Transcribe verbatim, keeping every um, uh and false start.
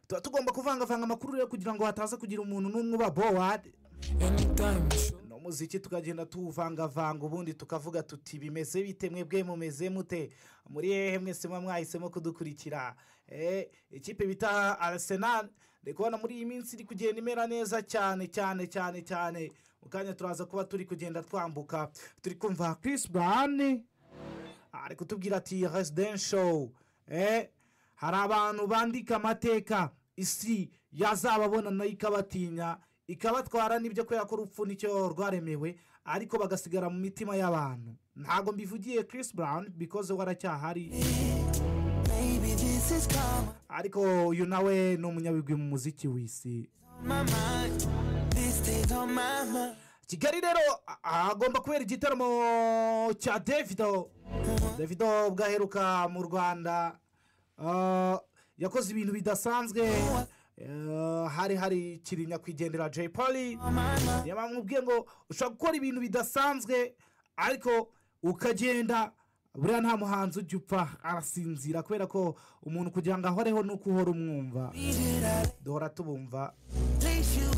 tuba tugomba kuvangavanga amakuru rero kugira ngo hataza kugira umuntu n'umwe uba bored. No muziki tukagenda tuwuvangavanga ubundi tukavuga tuti bimeze bite mwebwe mumeze mute muri hehe mwese mwa mwahisemo kudukurikira. Eh, ikipe bita Arsenal ndi kubona muri iyi minsi iri kugenda imera neza cyane cyane cyane cyane. Mu kanya turaza kuba turi kugenda twambuka turi kumva Chris Brown ari kutubwira ati residential. Eh, hari abantu bandika amateka isi yazababona nayo ikabatinya ikabatwara n'ibyo ko yakora urupfu nicyo rwaremewe ariko bagasigara mu mitima y'abantu. Ntago mbivugiye Chris Brown because waracyahari ariko uyu nawe ni umunyabigwi mu muziki w'isi. Kigali rero agomba kubera igitaramo cya Davido. Davido bwaheruka mu Rwanda uh, yakoze ibintu bidasanzwe. Uh, hari hari kirinya kwigendera Jay Polly yamamubwiye ngo ushaka gukora ibintu bidasanzwe ariko ukagenda buriya nta muhanzi ujya upfa arasinzira kubera ko umuntu kugira ngo ahoreho nuko uhora umwumva duhora tubumva.